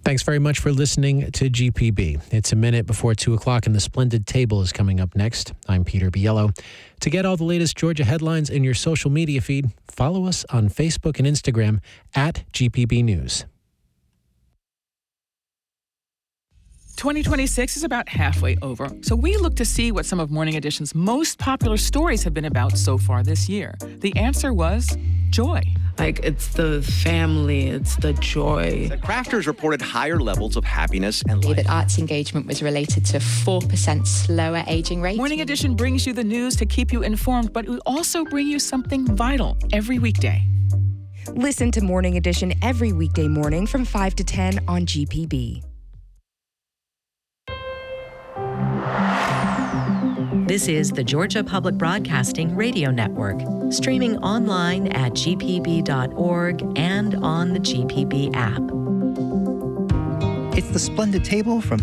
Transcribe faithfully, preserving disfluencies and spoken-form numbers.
Thanks very much for listening to G P B. It's a minute before two o'clock and the Splendid Table is coming up next. I'm Peter Biello. To get all the latest Georgia headlines in your social media feed, follow us on Facebook and Instagram at G P B News. twenty twenty-six is about halfway over, so we look to see what some of Morning Edition's most popular stories have been about so far this year. The answer was joy. Like, it's the family, it's the joy. The crafters reported higher levels of happiness and life. That arts engagement was related to four percent slower aging rate. Morning Edition brings you the news to keep you informed, but it will also bring you something vital every weekday. Listen to Morning Edition every weekday morning from five to ten on G P B. This is the Georgia Public Broadcasting Radio Network, streaming online at g p b dot org and on the G P B app. It's the Splendid Table from